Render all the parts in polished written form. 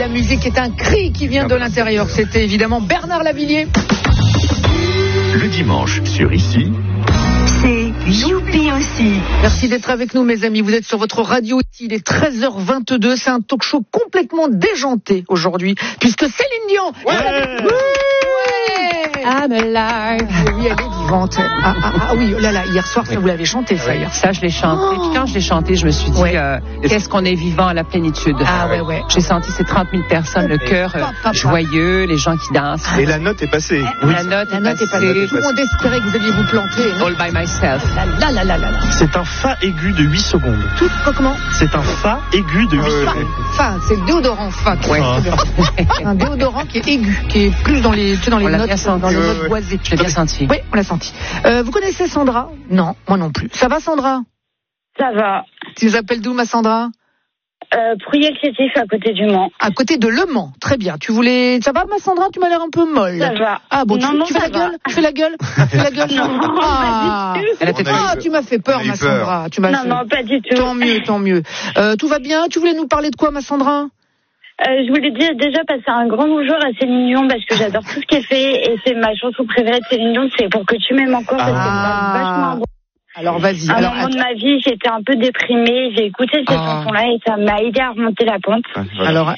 la musique est un cri qui vient de l'intérieur. C'était évidemment Bernard Lavilliers. Le dimanche sur Ici, c'est Youpi aussi. Merci d'être avec nous, mes amis. Vous êtes sur votre radio ici. Il est 13h22. C'est un talk show complètement déjanté aujourd'hui, puisque Céline Dion. Ouais. I'm alive. Oui, elle est vivante. Ah oui, oh là là, hier soir, ça vous l'avez chanté, ça, hier. Ça, je l'ai chanté. Puis quand je l'ai chanté, je me suis dit, qu'est-ce qu'on est vivant à la plénitude. Ah ouais. J'ai senti ces 30 000 personnes, le cœur joyeux, les gens qui dansent. Et la note est passée. Oui. La note est passée. Tout le monde espérait que vous alliez vous planter. All by myself. Là. C'est un fa aigu de 8 secondes. Comment? C'est un fa aigu de 8 secondes. Fa, c'est le déodorant fa. Ouais. Un déodorant qui est aigu, qui est plus dans les notes, dans les notes boisées. Je l'ai bien senti. Oui, on l'a senti. Vous connaissez Sandra? Non, moi non plus. Ça va, Sandra? Ça va. Tu nous appelles d'où, ma Sandra? Prouillé-le-Chétif, à côté du Mans. À côté de Le Mans, très bien. Ça va, ma Sandra? Tu m'as l'air un peu molle. Ça va. Ah bon, non, tu fais la gueule? Tu fais la gueule? Non, ah, tu m'as fait peur, ma Sandra. Non, pas du tout. Tant mieux. Tout va bien? Tu voulais nous parler de quoi, ma Sandra? Je voulais dire déjà passer un grand bonjour à Céline Dion parce que j'adore tout ce qu'elle fait et c'est ma chanson préférée de Céline Dion, c'est Pour que tu m'aimes encore parce qu'elle me donne vachement bon. Alors vas-y. À un moment de ma vie, j'étais un peu déprimée, j'ai écouté cette chanson-là et ça m'a aidé à remonter la pente. Alors,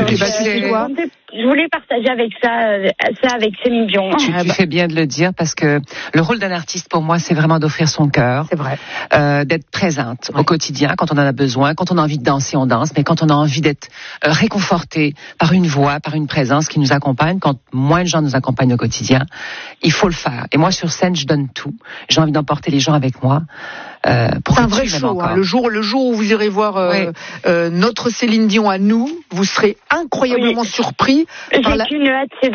je voulais partager avec ça avec Céline Dion. Tu fais bien de le dire parce que le rôle d'un artiste pour moi, c'est vraiment d'offrir son cœur. C'est vrai. D'être présente au quotidien quand on en a besoin, quand on a envie de danser, on danse, mais quand on a envie d'être réconforté par une voix, par une présence qui nous accompagne, quand moins de gens nous accompagnent au quotidien, il faut le faire. Et moi, sur scène, je donne tout. J'ai envie d'emporter les gens avec moi. C'est un vrai show. Le jour où vous irez voir notre Céline Dion à nous, vous serez incroyablement surpris. J'ai qu'une hâte, c'est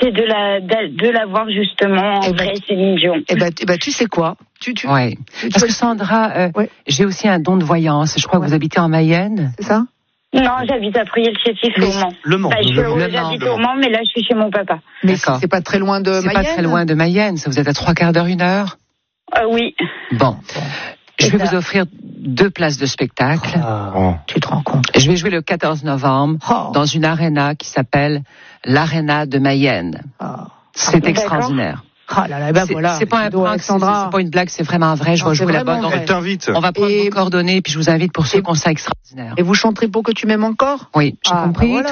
de la voir justement en vrai, Céline Dion. Tu sais quoi? Ouais. Parce que Sandra, j'ai aussi un don de voyance. Je crois que vous habitez en Mayenne. C'est ça? Non, j'habite à Prouillé-le-Chétif au Mans. Le Mans. J'habite au Mans, mais là, je suis chez mon papa. Mais c'est pas très loin de Mayenne. C'est pas très loin de Mayenne. Ça vous êtes à 3/4 d'heure, 1 heure? Oui. Bon. Je vais vous offrir 2 places de spectacle. Tu te rends compte? Je vais jouer le 14 novembre dans une aréna qui s'appelle l'Aréna de Mayenne. C'est extraordinaire. C'est pas un prank, c'est pas une blague, c'est vraiment vrai. Je vais jouer là-bas. Elle t'invite. On va prendre vos coordonnées, puis je vous invite pour ce concert extraordinaire. Et vous chanterez Pour que tu m'aimes encore? Oui, j'ai compris.